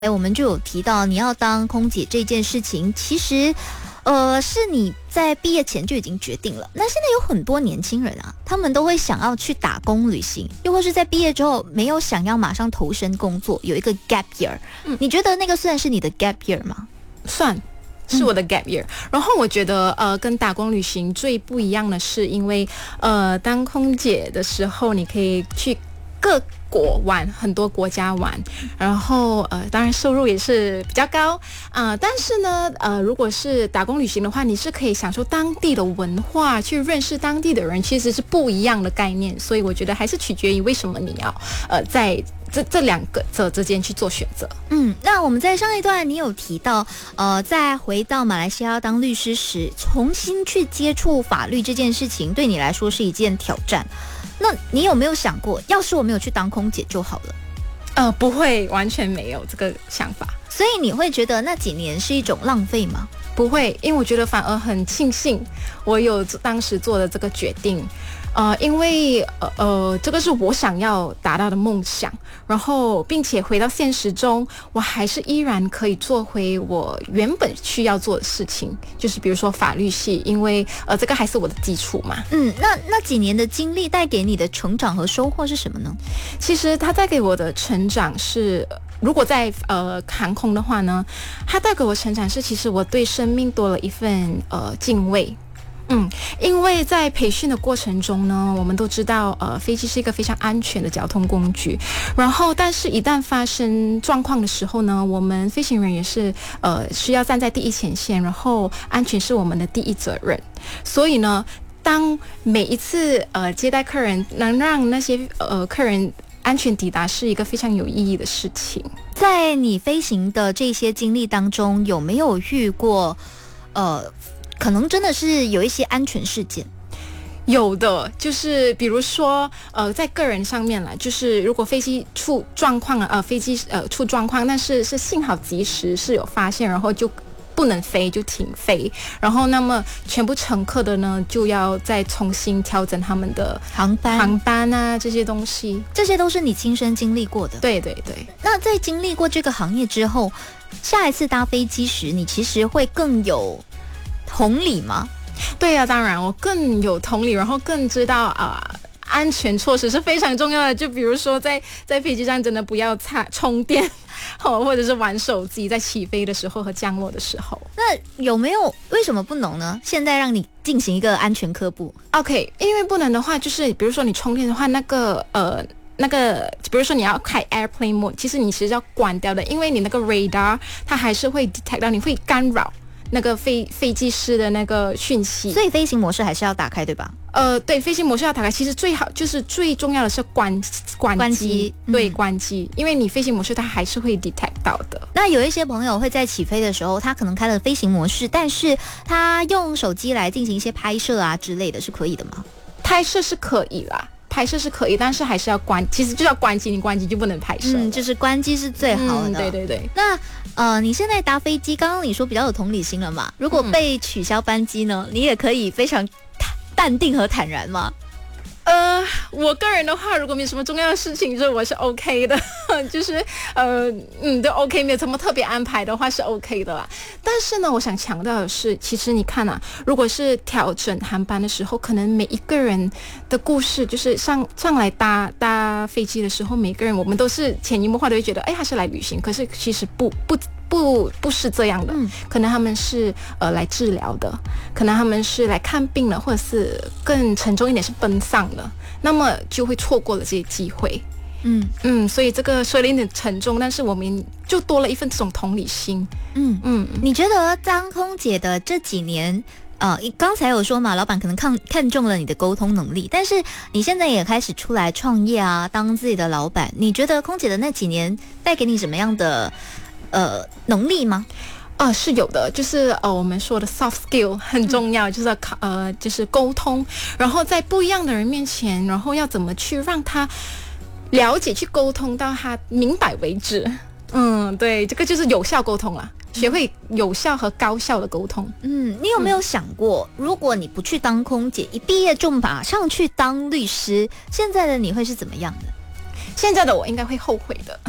我们就有提到你要当空姐这件事情，其实是你在毕业前就已经决定了。那现在有很多年轻人啊，他们都会想要去打工旅行，又或是在毕业之后没有想要马上投身工作，有一个 gap year。你觉得那个算是你的 gap year 吗？ 算是我的 gap year。然后我觉得跟打工旅行最不一样的是，因为当空姐的时候，你可以去各国玩，很多国家玩，然后当然收入也是比较高但是呢如果是打工旅行的话，你是可以享受当地的文化，去认识当地的人，其实是不一样的概念。所以我觉得还是取决于为什么你要在这两个之间去做选择。 那我们在上一段你有提到在回到马来西亚当律师时，重新去接触法律这件事情对你来说是一件挑战。那你有没有想过，要是我没有去当空姐就好了？ 不会，完全没有这个想法。 所以你会觉得那几年是一种浪费吗？ 不会，因为我觉得反而很庆幸我有当时做的这个决定。因为这个是我想要达到的梦想，然后并且回到现实中，我还是依然可以做回我原本需要做的事情，就是比如说法律系，因为这个还是我的基础嘛。 那几年的经历带给你的成长和收获是什么呢？ 其实它带给我的成长是，如果在航空的话呢，它带给我成长是，其实我对生命多了一份敬畏。因为在培训的过程中呢，我们都知道飞机是一个非常安全的交通工具，然后但是一旦发生状况的时候呢，我们飞行人员是需要站在第一前线，然后安全是我们的第一责任。所以呢，当每一次接待客人，能让那些客人安全抵达，是一个非常有意义的事情。 在你飞行的这些经历当中，有没有遇过可能真的是有一些安全事件？ 有的，就是比如说在个人上面啦，就是如果飞机出状况出状况，但是幸好及时是有发现，然后就不能飞，就停飞，然后那么全部乘客的呢就要再重新调整他们的航班啊，这些东西， 这些都是你亲身经历过的。 对对对。 那在经历过这个行业之后，下一次搭飞机时，你其实会更有同理吗？ 对啊，当然我更有同理，然后更知道安全措施是非常重要的。就比如说在飞机上真的不要充电或者是玩手机，在起飞的时候和降落的时候。 那有没有为什么不能呢？现在让你进行一个安全科普。 OK， 因为不能的话，就是比如说你充电的话，那个比如说你要开 airplane mode， 其实你是要关掉的，因为你那个 radar 它还是会 detect 到，你会干扰那个飞机师的那个讯息， 所以飞行模式还是要打开，对吧？ 对，飞行模式要打开。其实最好就是最重要的是关机，对，关机，因为你飞行模式它还是会 detect 到的。 那有一些朋友会在起飞的时候，他可能开了飞行模式，但是他用手机来进行一些拍摄啊之类的，是可以的吗？ 拍摄是可以啦。拍摄是可以，但是还是要关，其实就要关机，你关机就不能拍摄。 就是关机是最好的。 对对对。 那你现在搭飞机，刚刚你说比较有同理心了嘛？如果被取消班机呢，你也可以非常淡定和坦然吗？ 我个人的话，如果没有什么重要的事情，就是我是 OK 的，就是都 OK， 没有什么特别安排的话是 OK 的啦。但是呢，我想强调的是，其实你看啊，如果是调整航班的时候，可能每一个人的故事，就是上来搭飞机的时候，每个人我们都是潜移默化的会觉得，他是来旅行，可是其实不是这样的。可能他们是来治疗的，可能他们是来看病了，或者是更沉重一点是奔丧的，那么就会错过了这些机会。所以这个说了一点沉重，但是我们就多了一份这种同理心。 你觉得当空姐的这几年，刚才有说嘛，老板可能看中了你的沟通能力，但是你现在也开始出来创业啊，当自己的老板，你觉得空姐的那几年带给你什么样的能力吗？ 是有的，就是我们说的 soft skill 很重要，就是沟通，然后在不一样的人面前，然后要怎么去让他了解，去沟通到他明白为止。对，这个就是有效沟通啦，学会有效和高效的沟通。 你有没有想过，如果你不去当空姐，一毕业就马上去当律师，现在的你会是怎么样的？ 现在的我应该会后悔的。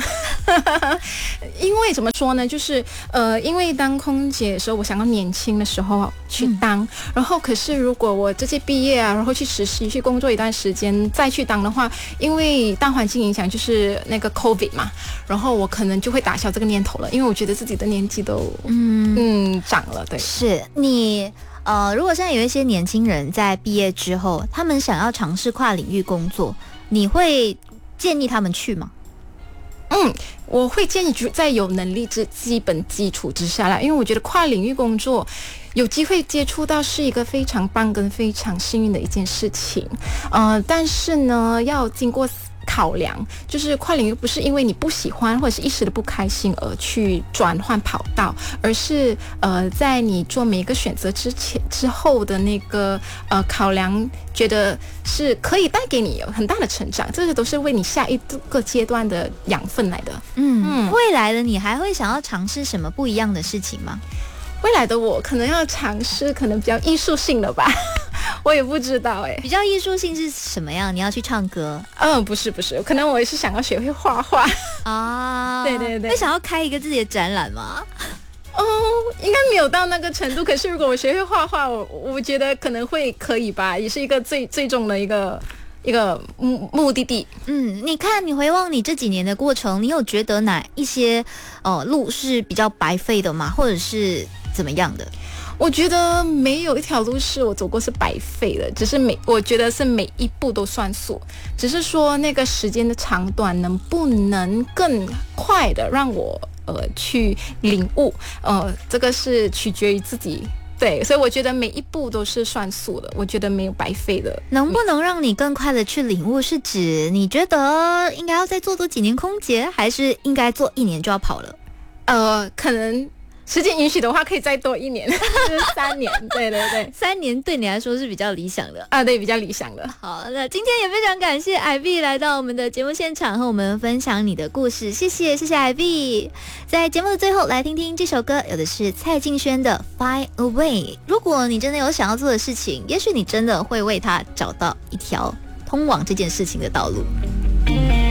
因为怎么说呢，就是因为当空姐的时候，我想要年轻的时候去当，然后可是如果我这些毕业啊，然后去实习去工作一段时间再去当的话，因为大环境影响，就是那个 COVID 嘛，然后我可能就会打消这个念头了，因为我觉得自己的年纪都长了。对， 是你如果现在有一些年轻人在毕业之后，他们想要尝试跨领域工作，你会建议他们去吗？ 我会建议在有能力基本基础之下啦，因为我觉得跨领域工作有机会接触到是一个非常棒跟非常幸运的一件事情，但是呢，要经过考量，就是跨领域不是因为你不喜欢或者是一时的不开心而去转换跑道，而是在你做每一个选择之后的那个考量，觉得是可以带给你有很大的成长，这些都是为你下一个阶段的养分来的。 未来的你还会想要尝试什么不一样的事情吗？ 未来的我可能要尝试可能比较艺术性的吧。我也不知道比较艺术性是什么样？你要去唱歌？ 不是，可能我也是想要学会画画啊。对，会想要开一个自己的展览吗？ 应该没有到那个程度。可是如果我学会画画，我觉得可能可以吧，也是一个最终的一个目的地。 你看，你回望你这几年的过程，你有觉得哪一些路是比较白费的吗？或者是怎么样的？ 我觉得没有一条路是我走过是白费的，只是我觉得是每一步都算数，只是说那个时间的长短能不能更快的让我去领悟，这个是取决于自己。对，所以我觉得每一步都是算数的，我觉得没有白费的。 能不能让你更快的去领悟，是指你觉得应该要再做多几年空姐，还是应该做1年就要跑了？ 可能时间允许的话，可以再多1年，就是3年。对 ，3年对你来说是比较理想的对，比较理想的。 好，那今天也非常感谢 Ivy 来到我们的节目现场，和我们分享你的故事，谢谢 Ivy。在节目的最后，来听听这首歌，有的是蔡敬轩的 Find a Way。如果你真的有想要做的事情，也许你真的会为它找到一条通往这件事情的道路。